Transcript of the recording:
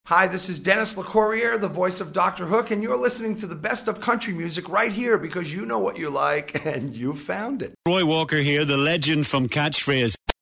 Hi, this is Dennis LeCourrier, the voice of Dr. Hook, and you're listening to the best of country music right here because you know what you like and you found it. Roy Walker here, the legend from Catchphrase.